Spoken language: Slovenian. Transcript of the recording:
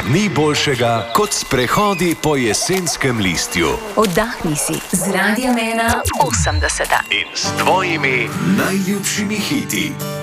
Ni boljšega kot sprehodi po jesenskem listju. Oddahni si z Radiem 1 80. In s tvojimi najljubšimi hiti.